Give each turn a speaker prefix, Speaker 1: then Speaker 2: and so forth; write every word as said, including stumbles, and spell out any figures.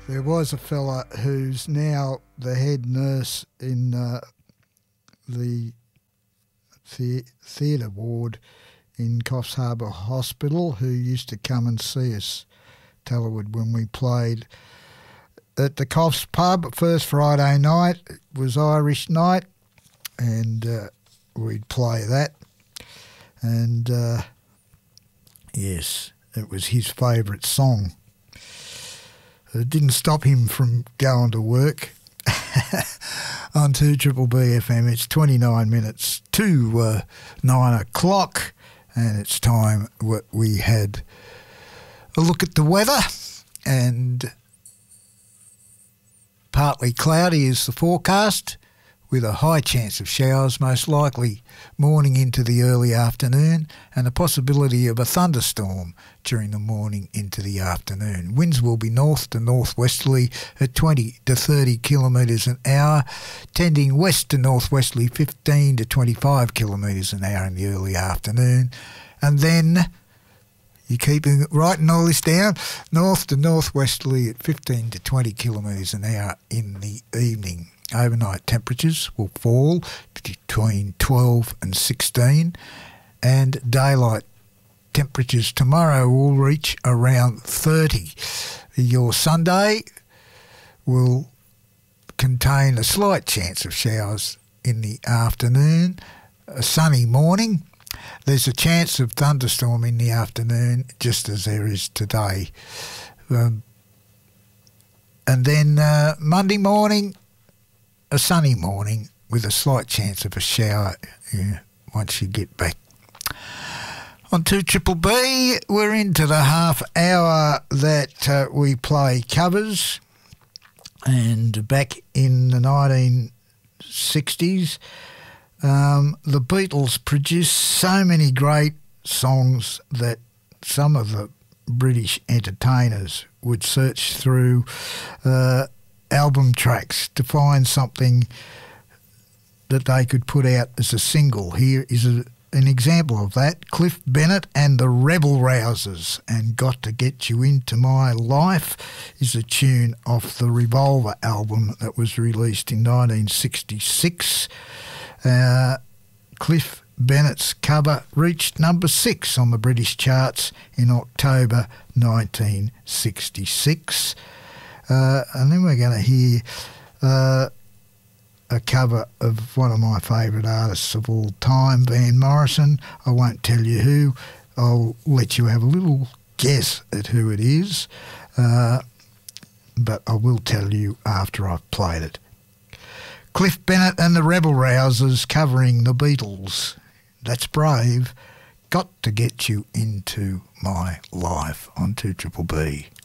Speaker 1: There was a fella who's now the head nurse in uh, the, the theatre ward in Coffs Harbour Hospital who used to come and see us, Tallerwood, when we played at the Coffs pub. First Friday night, it was Irish night, and uh, we'd play that. And, uh, yes, it was his favourite song. It didn't stop him from going to work on two Triple B F M. It's twenty-nine minutes to uh, nine o'clock, and it's time what we had a look at the weather. And partly cloudy is the forecast, with a high chance of showers, most likely morning into the early afternoon, and a possibility of a thunderstorm during the morning into the afternoon. Winds will be north to northwesterly at twenty to thirty kilometres an hour, tending west to northwesterly fifteen to twenty-five kilometres an hour in the early afternoon. And then, you keeping writing all this down, north to northwesterly at fifteen to twenty kilometres an hour in the evening. Overnight temperatures will fall between twelve and sixteen, and daylight temperatures tomorrow will reach around thirty. Your Sunday will contain a slight chance of showers in the afternoon, a sunny morning. There's a chance of thunderstorm in the afternoon, just as there is today. Um, and then uh, Monday morning, a sunny morning with a slight chance of a shower yeah, once you get back. On two Triple B, we're into the half hour that uh, we play covers. And back in the nineteen sixties, um, the Beatles produced so many great songs that some of the British entertainers would search through uh, album tracks to find something that they could put out as a single. Here is a, an example of that. Cliff Bennett and the Rebel Rousers, and Got to Get You Into My Life is a tune off the Revolver album that was released in nineteen sixty-six. Uh, Cliff Bennett's cover reached number six on the British charts in October nineteen sixty-six. Uh, and then we're going to hear uh, a cover of one of my favourite artists of all time, Van Morrison. I won't tell you who. I'll let you have a little guess at who it is, uh, but I will tell you after I've played it. Cliff Bennett and the Rebel Rousers covering the Beatles. That's brave. Got to Get You Into My Life on two Triple B.